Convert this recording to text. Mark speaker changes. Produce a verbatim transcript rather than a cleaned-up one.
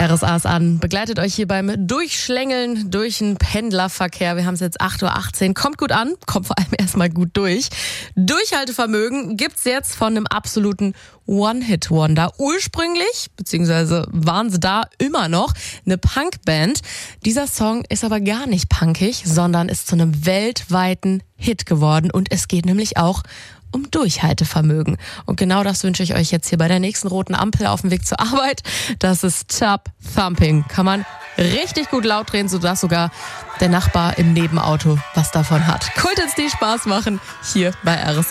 Speaker 1: R S A ist an, begleitet euch hier beim Durchschlängeln durch den Pendlerverkehr. Wir haben es jetzt acht Uhr achtzehn. Kommt gut an, kommt vor allem erstmal gut durch. Durchhaltevermögen gibt's jetzt von einem absoluten One-Hit-Wonder. Ursprünglich, beziehungsweise waren sie da immer noch, eine Punkband. Dieser Song ist aber gar nicht punkig, sondern ist zu einem weltweiten Hit geworden. Und es geht nämlich auch um Durchhaltevermögen. Und genau das wünsche ich euch jetzt hier bei der nächsten roten Ampel auf dem Weg zur Arbeit. Das ist Tub Thumping. Kann man richtig gut laut drehen, sodass sogar der Nachbar im Nebenauto was davon hat. Kult jetzt die Spaß machen hier bei R S A.